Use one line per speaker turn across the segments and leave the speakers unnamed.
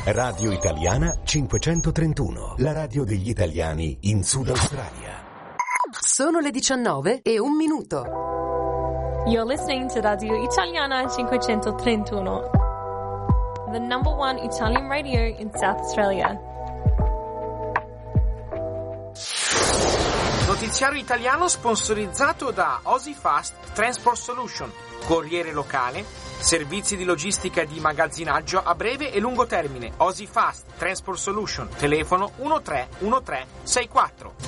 Radio Italiana 531, la radio degli italiani in Sud Australia.
Sono le 19:01.
You're listening to Radio Italiana 531, the number one Italian radio in South Australia.
Notiziario italiano sponsorizzato da OSIFast Transport Solution, corriere locale, servizi di logistica di magazzinaggio a breve e lungo termine. OSIFast Transport Solution, telefono 131364.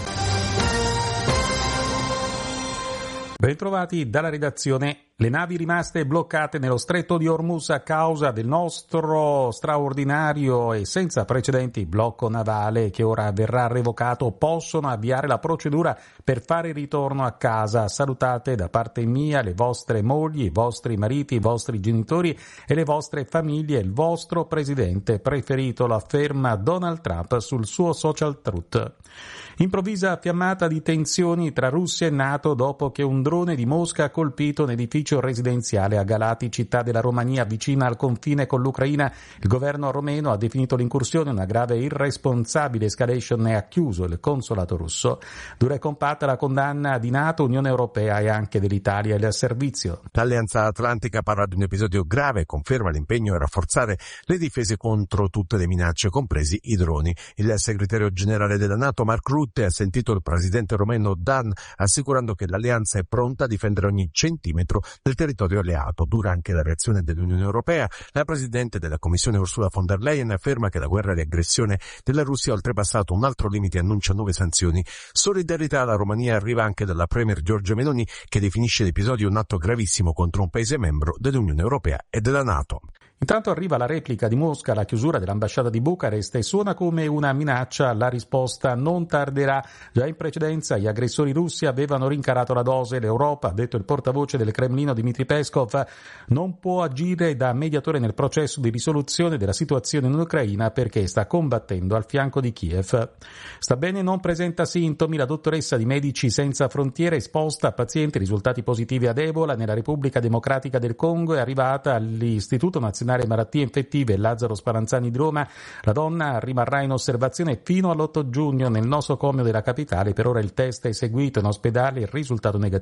Bentrovati dalla redazione. Le navi rimaste bloccate nello stretto di Hormuz a causa del nostro straordinario e senza precedenti blocco navale che ora verrà revocato possono avviare la procedura per fare ritorno a casa. Salutate da parte mia le vostre mogli, i vostri mariti, i vostri genitori e le vostre famiglie, il vostro presidente preferito, lo afferma Donald Trump sul suo social truth. Improvvisa fiammata di tensioni tra Russia e NATO dopo che un drone di Mosca ha colpito un edificio residenziale a Galati, città della Romania vicina al confine con l'Ucraina. Il governo romeno ha definito l'incursione una grave e irresponsabile escalation e ha chiuso il consolato russo. Dura e compatta la condanna di NATO, Unione Europea e anche dell'Italia e del servizio.
L'Alleanza Atlantica parla di un episodio grave e conferma l'impegno a rafforzare le difese contro tutte le minacce, compresi i droni. Il segretario generale della NATO, Mark Rutte, ha sentito il presidente romeno Dan assicurando che l'alleanza è pronta a difendere ogni centimetro del territorio alleato. Dura anche la reazione dell'Unione Europea. La presidente della Commissione Ursula von der Leyen afferma che la guerra di aggressione della Russia ha oltrepassato un altro limite e annuncia nuove sanzioni. Solidarietà alla Romania arriva anche dalla premier Giorgia Meloni, che definisce l'episodio un atto gravissimo contro un paese membro dell'Unione Europea e della NATO.
Intanto arriva la replica di Mosca alla chiusura dell'ambasciata di Bucarest e suona come una minaccia. La risposta non tarderà. Già in precedenza gli aggressori russi avevano rincarato la dose. L'Europa, ha detto il portavoce del Cremlino Dmitry Peskov, non può agire da mediatore nel processo di risoluzione della situazione in Ucraina perché sta combattendo al fianco di Kiev. Sta bene, non presenta sintomi. La dottoressa di Medici Senza Frontiere esposta a pazienti risultati positivi ad Ebola nella Repubblica Democratica del Congo è arrivata all'Istituto Nazionale Malattie Infettive Lazzaro Spallanzani di Roma. La donna rimarrà in osservazione fino all'8 giugno nel nosocomio della capitale. Per ora il test è eseguito in ospedale, il risultato negativo